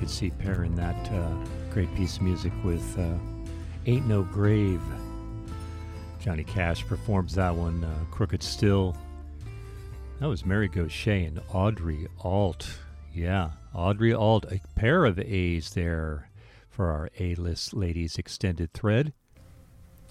could see pairing that great piece of music with Ain't No Grave. Johnny Cash performs that one, Crooked Still. That was Mary Gauthier and Audrey Ault. Yeah, Audrey Ault, a pair of A's there for our A-List Ladies extended thread.